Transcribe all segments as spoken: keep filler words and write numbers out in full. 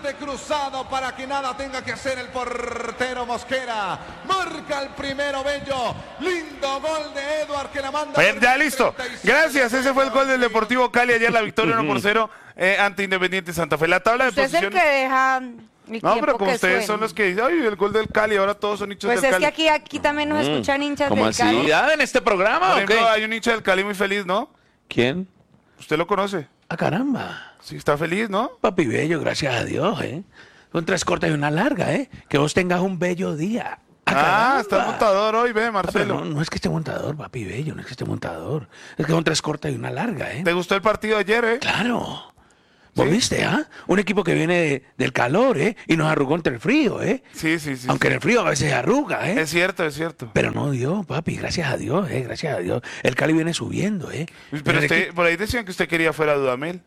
remate cruzado para que nada tenga que hacer el portero Mosquera. Marca el primero Bello. Lindo gol de Edward que la manda. Bien, ya listo. Gracias. Ese fue el gol del Deportivo Cali ayer, la victoria uno por cero eh, ante Independiente Santa Fe. La tabla de Usted posiciones. es el que deja el No, pero como que ustedes suene. son los que dicen, ay, el gol del Cali, ahora todos son hinchas Pues del es Cali. que aquí, aquí también nos escuchan hinchas ¿Cómo del así? Cali. ¿Ya en este programa Por o ejemplo, qué? hay un hincha del Cali muy feliz, ¿no? ¿Quién? Usted lo conoce. Ah, caramba. Sí, está feliz, ¿no? Papi bello, gracias a Dios, ¿eh? Son tres cortas y una larga, ¿eh? Que vos tengas un bello día. Ah, Ah, caramba. está montador hoy, ve, Ah, pero Marcelo. no, no es que esté montador, papi bello, no es que esté montador. Es que son tres cortas y una larga, ¿eh? ¿Te gustó el partido ayer, eh? Claro. ¿Vos ¿Sí? viste, ah? Un equipo que viene de- del calor, ¿eh? Y nos arrugó entre el frío, ¿eh? Sí, sí, sí. Aunque sí. en el frío a veces arruga, ¿eh? Es cierto, es cierto. Pero no dio, papi, gracias a Dios, ¿eh? Gracias a Dios. El Cali viene subiendo, ¿eh? Pero el usted, equi- por ahí decían que usted quería fuera a Dudamel.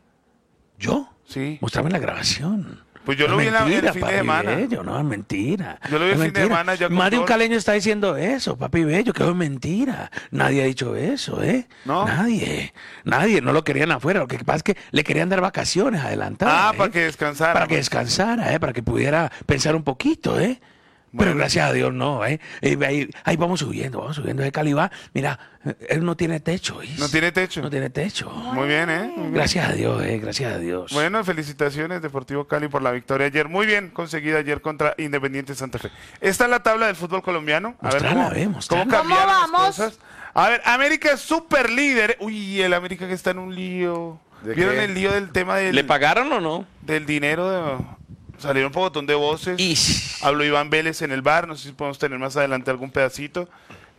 ¿Yo? Sí. Mostrame la grabación. Pues yo No lo es vi en la- el mentira, fin de papi semana. bello, no, es mentira. Yo lo vi el Es fin de mentira. semana ya con Más de un gol. caleño está diciendo eso, papi bello, que eso es mentira. Nadie ha dicho eso, ¿eh? ¿No? Nadie. Nadie, no lo querían afuera. Lo que pasa es que le querían dar vacaciones adelantadas. Ah, ¿eh? para que descansara. Para que descansara, ¿eh? Para que pudiera pensar un poquito, ¿eh? Pero Bueno. gracias a Dios no, ¿eh? Eh, Ahí, ahí vamos subiendo, vamos subiendo de Cali va. Mira, eh, él no tiene techo, ¿oís? No tiene techo. No tiene techo. Muy bien, ¿eh? Muy bien. Gracias a Dios, ¿eh? Gracias a Dios. Bueno, felicitaciones Deportivo Cali por la victoria ayer. Muy bien conseguida ayer contra Independiente Santa Fe. Esta es la tabla del fútbol colombiano. A ver Mostrala, cómo, ve, cómo mostrala. cambiaron ¿Cómo las vamos? cosas. A ver, América es super líder. Uy, el América que está en un lío. ¿De ¿Vieron qué? el lío del tema del, ¿Le pagaron o no? del dinero? De- salieron un pocotón de voces. Ish. Habló Iván Vélez en el bar. No sé si podemos tener más adelante algún pedacito.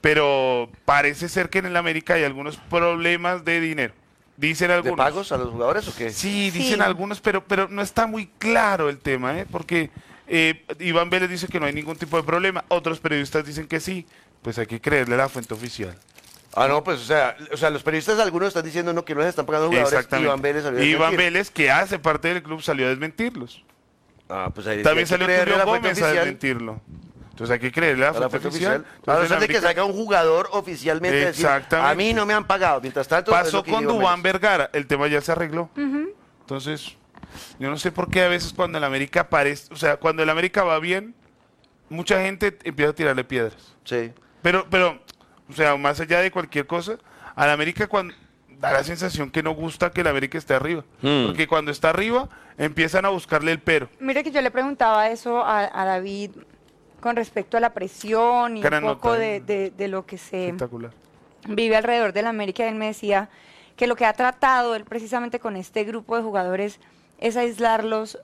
Pero parece ser que en el América hay algunos problemas de dinero. Dicen ¿De algunos. pagos a los jugadores o qué? Sí, dicen Sí. algunos, pero, pero no está muy claro el tema, ¿eh? Porque eh, Iván Vélez dice que no hay ningún tipo de problema, otros periodistas dicen que sí, pues hay que creerle a la fuente oficial. Ah, no, pues, o sea, o sea, los periodistas algunos están diciendo no, que no les están pagando jugadores. Exactamente. Iván Vélez salió a Iván desmentir. Vélez, que hace parte del club, salió a desmentirlos. Ah, pues ahí También hay que salió creerle a Tulio la fuente Gómez a oficial. desmentirlo. Entonces hay que creerle a la A la fuente, fuente oficial. oficial. A Entonces, pesar de que América salga un jugador oficialmente a decir, Exactamente. a mí no me han pagado. Mientras tanto, es pasó lo que con Iván Dubán Vélez. Vergara, el tema ya se arregló. Entonces, yo no sé por qué a veces cuando el América aparece, o sea, cuando el América va bien, mucha gente empieza a tirarle piedras. Sí. Pero, pero, o sea, más allá de cualquier cosa, al América cuando da la sensación que no gusta que el América esté arriba. Hmm. Porque cuando está arriba, empiezan a buscarle el pero. Mire que yo le preguntaba eso a, a David con respecto a la presión y Gran un poco nota, de, ¿eh? de- de lo que se Espectacular. vive alrededor de la América. Él me decía que lo que ha tratado él precisamente con este grupo de jugadores es aislarlos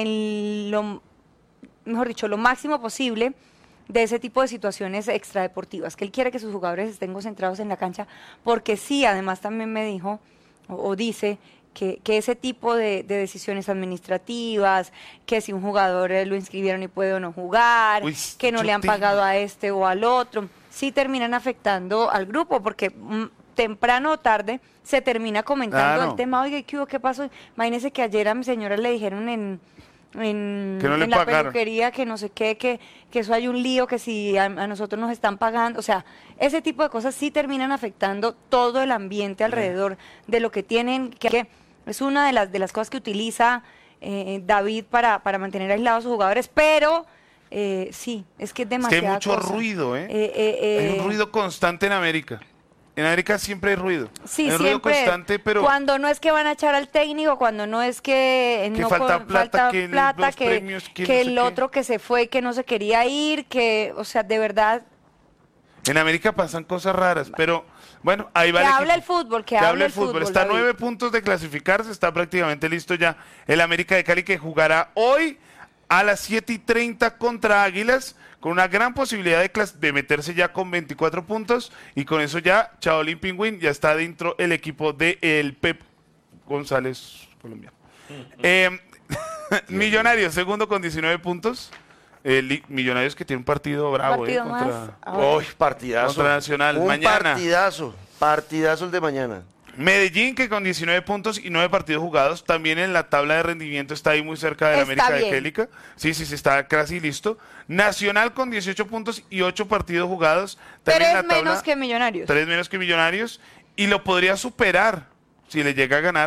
en lo, mejor dicho, lo máximo posible de ese tipo de situaciones extradeportivas, que él quiere que sus jugadores estén concentrados en la cancha, porque sí, además también me dijo o, o dice que, que ese tipo de, de decisiones administrativas, que si un jugador eh, lo inscribieron y puede o no jugar, Uy, que no le han yo te- pagado a este o al otro, sí terminan afectando al grupo, porque mm, temprano o tarde se termina comentando Claro. el tema, oiga, ¿qué hubo? ¿Qué pasó? Imagínese que ayer a mi señora le dijeron en, en, Que no le en la pagaron. peluquería que no sé qué, que, que eso hay un lío, que si a, a nosotros nos están pagando, o sea, ese tipo de cosas sí terminan afectando todo el ambiente alrededor de lo que tienen, que, que es una de las, de las cosas que utiliza eh, David para, para mantener aislados a sus jugadores, pero eh, sí, es que es Es que demasiado. hay mucho ruido, ¿eh? Hay un ruido constante en América. En América siempre hay ruido. Sí, hay un ruido siempre. constante, pero Cuando no es que van a echar al técnico, cuando no es que, Que no falta con- plata, que plata, los que, premios, que que no sé el qué. otro que se fue, que no se quería ir, que, o sea, de verdad, en América pasan cosas raras. Pero bueno, ahí va que el hable equipo. el fútbol, que, Que hable hable el el fútbol. fútbol. Está a David. nueve puntos de clasificarse, está prácticamente listo ya el América de Cali, que jugará hoy a las siete y treinta contra Águilas, con una gran posibilidad de, clas- de meterse ya con veinticuatro puntos, y con eso ya Chaolín Pingüín ya está dentro el equipo de el Pep González colombiano. Eh, Millonarios, segundo con diecinueve puntos. Eh, li- Millonarios que tiene un partido bravo, partido eh, más. contra, Ahora. Uy, partidazo. Contra Nacional, Un mañana. partidazo. Partidazo el de mañana. Medellín, que con diecinueve puntos y nueve partidos jugados, también en la tabla de rendimiento está ahí muy cerca de la Está América de bien. Kélica. Sí, sí, sí, está casi listo. Nacional con dieciocho puntos y ocho partidos jugados. También Tres en la tabla, menos que Millonarios. Tres menos que Millonarios. Y lo podría superar, si le llega a ganar,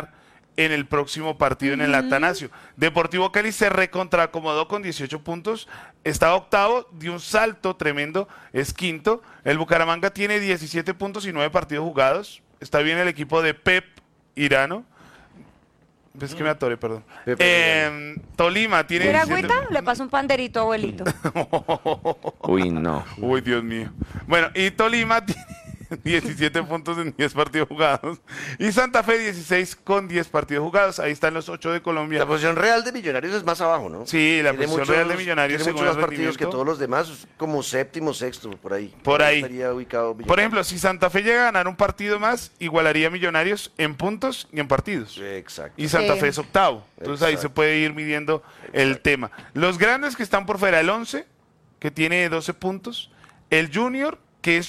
en el próximo partido en el Atanasio. Deportivo Cali se recontraacomodó con dieciocho puntos, está octavo, dio un salto tremendo, es quinto. El Bucaramanga tiene diecisiete puntos y nueve partidos jugados. Está bien el equipo de Pep Irano. Es que me atoré, perdón. Pep Eh, Tolima tiene ¿Quiere diecisiete... agüita? Le paso un panderito, abuelito. Uy, no. Uy, Dios mío. Bueno, y Tolima tiene diecisiete puntos en diez partidos jugados. Y Santa Fe dieciséis con diez partidos jugados. Ahí están los ocho de Colombia. La posición real de Millonarios es más abajo, ¿no? Sí, la Tiene posición muchos- real de Millonarios Tiene según muchos el más partidos que rendimiento. todos los demás, como séptimo, sexto, por ahí. Por ahí. Estaría ubicado Por Millonarios. ejemplo, si Santa Fe llega a ganar un partido más, igualaría a Millonarios en puntos y en partidos. Exacto. Y Santa Sí. Fe es octavo. Entonces ahí se Exacto. puede ir midiendo el tema. Los grandes que están por fuera, el once, que tiene doce puntos. El Junior,